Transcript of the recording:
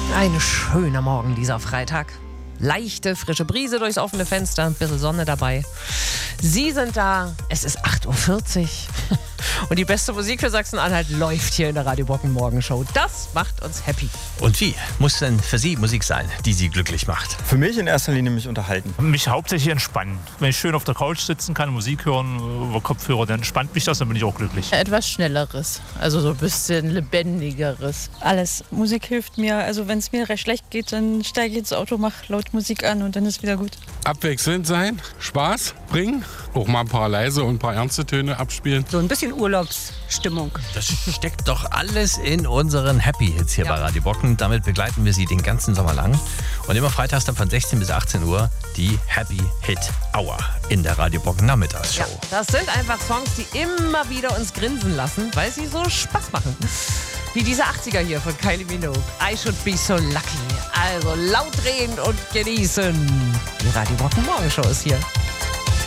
Ein schöner Morgen dieser Freitag. Leichte, frische Brise durchs offene Fenster, ein bisschen Sonne dabei. Sie sind da, es ist 8.40 Uhr und die beste Musik für Sachsen-Anhalt läuft hier in der Radio Brocken Morgenshow. Das macht uns happy. Und wie muss denn für Sie Musik sein, die Sie glücklich macht? Für mich in erster Linie mich unterhalten. Mich hauptsächlich entspannen. Wenn ich schön auf der Couch sitzen kann, Musik hören über Kopfhörer, dann entspannt mich das, dann bin ich auch glücklich. Etwas Schnelleres, also so ein bisschen Lebendigeres. Alles. Musik hilft mir. Also wenn es mir recht schlecht geht, dann steige ich ins Auto, mache laut Musik an und dann ist wieder gut. Abwechselnd sein, Spaß bringen, auch mal ein paar leise und ein paar ernste Töne abspielen. So ein bisschen Urlaubsstimmung. Das steckt doch alles in unseren Happy Hits hier bei Radio Brocken. Damit begleiten wir Sie den ganzen Sommer lang. Und immer freitags dann von 16 bis 18 Uhr die Happy Hit Hour in der Radio Brocken Nachmittagsshow. Ja, das sind einfach Songs, die immer wieder uns grinsen lassen, weil sie so Spaß machen. Wie diese 80er hier von Kylie Minogue. I should be so lucky. Also laut drehen und genießen. Die Radio Brocken Morgenshow ist hier.